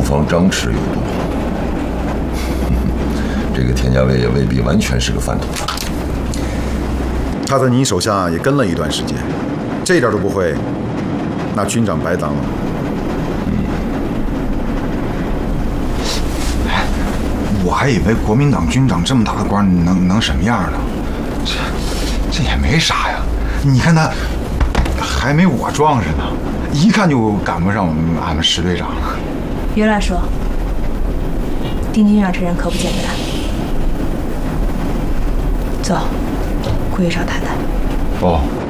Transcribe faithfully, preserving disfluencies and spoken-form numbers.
方张弛有度。这个田家伟也未必完全是个饭桶。 他在你手下也跟了一段时间，这点都不会，那军长白当了。 嗯。哎，我还以为国民党军长这么大的官能能什么样呢？这这也没啥呀。你看他还没我壮实呢，一看就赶不上我们俺们石队长了。 别乱说，丁军长这人可不简单。走，回去找太太。 哦。